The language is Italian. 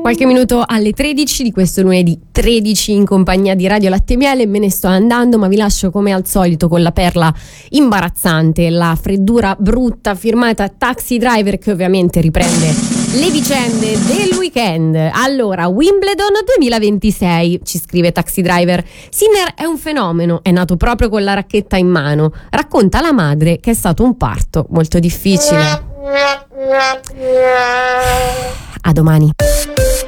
Qualche minuto alle 13 di questo lunedì 13 in compagnia di Radio Latte e Miele. Me ne sto andando, ma vi lascio come al solito con la perla imbarazzante, la freddura brutta firmata Taxi Driver, che ovviamente riprende le vicende del weekend. Allora, Wimbledon 2026, ci scrive Taxi Driver. Sinner è un fenomeno, è nato proprio con la racchetta in mano. Racconta la madre che è stato un parto molto difficile. A domani.